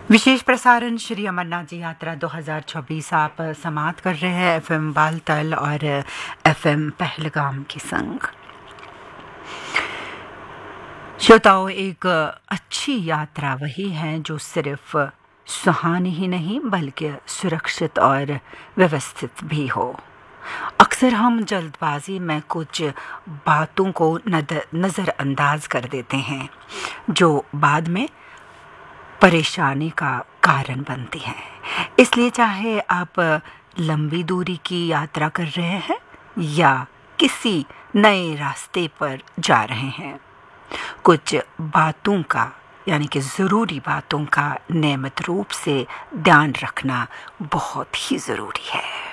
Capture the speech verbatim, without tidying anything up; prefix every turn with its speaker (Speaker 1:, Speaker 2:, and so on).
Speaker 1: विशेष प्रसारण श्री अमरनाथ जी यात्रा दो हज़ार चौबीस आप समाप्त कर रहे हैं एफएम बालतल और एफएम पहलगाम के संग। श्रोताओं, एक अच्छी यात्रा वही है जो सिर्फ सुहानी ही नहीं बल्कि सुरक्षित और व्यवस्थित भी हो। अक्सर हम जल्दबाजी में कुछ बातों को नज़रअंदाज कर देते हैं जो बाद में परेशानी का कारण बनती हैं। इसलिए चाहे आप लंबी दूरी की यात्रा कर रहे हैं या किसी नए रास्ते पर जा रहे हैं, कुछ बातों का यानी कि ज़रूरी बातों का नियमित रूप से ध्यान रखना बहुत ही ज़रूरी है।